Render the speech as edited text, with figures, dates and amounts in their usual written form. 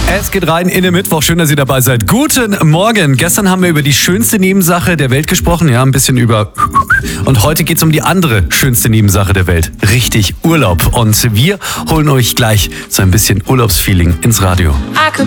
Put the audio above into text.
Es geht rein in den Mittwoch. Schön, dass ihr dabei seid. Guten Morgen. Gestern haben wir über die schönste Nebensache der Welt gesprochen. Ja, ein bisschen über... Und heute geht's um die andere schönste Nebensache der Welt. Richtig Urlaub. Und wir holen euch gleich so ein bisschen Urlaubsfeeling ins Radio. I could